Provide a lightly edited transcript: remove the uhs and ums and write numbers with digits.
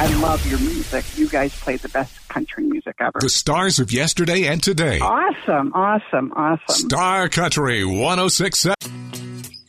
I love your music. You guys play the best country music ever. The stars of yesterday and today. Awesome, awesome, awesome. Star Country 106.7.